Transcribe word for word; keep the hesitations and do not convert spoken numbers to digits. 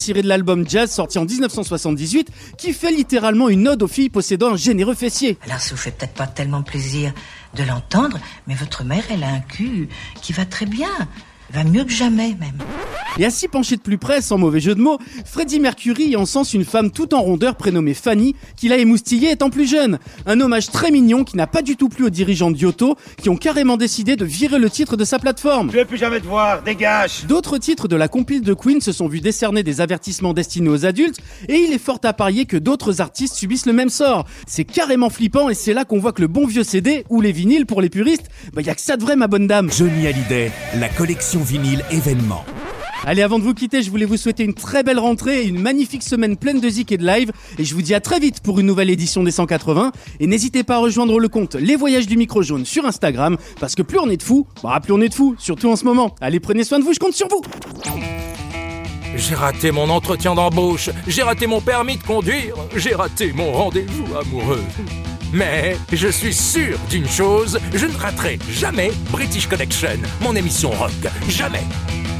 tiré de l'album Jazz sorti en dix-neuf cent soixante-dix-huit qui fait littéralement une ode aux filles possédant un généreux fessier. Alors ça vous fait peut-être pas tellement plaisir de l'entendre, mais votre mère, elle a un cul qui va très bien. Va mieux que jamais, même. Et à s'y pencher de plus près, sans mauvais jeu de mots, Freddie Mercury encense une femme tout en rondeur prénommée Fanny, qu'il a émoustillée étant plus jeune. Un hommage très mignon qui n'a pas du tout plu aux dirigeants de Yotto, qui ont carrément décidé de virer le titre de sa plateforme. Je vais plus jamais te voir, dégage. D'autres titres de la compile de Queen se sont vus décerner des avertissements destinés aux adultes, et il est fort à parier que d'autres artistes subissent le même sort. C'est carrément flippant, et c'est là qu'on voit que le bon vieux C D, ou les vinyles pour les puristes, bah y a que ça de vrai, ma bonne dame. Johnny Hallyday, la collection vinyle événement. Allez, avant de vous quitter, je voulais vous souhaiter une très belle rentrée et une magnifique semaine pleine de zik et de live. Et je vous dis à très vite pour une nouvelle édition des cent quatre-vingts. Et n'hésitez pas à rejoindre le compte Les Voyages du Micro Jaune sur Instagram. Parce que plus on est de fous, bah plus on est de fous, surtout en ce moment. Allez, prenez soin de vous, je compte sur vous. J'ai raté mon entretien d'embauche, j'ai raté mon permis de conduire, j'ai raté mon rendez-vous amoureux. Mais je suis sûr d'une chose, je ne raterai jamais British Connection, mon émission rock. Jamais.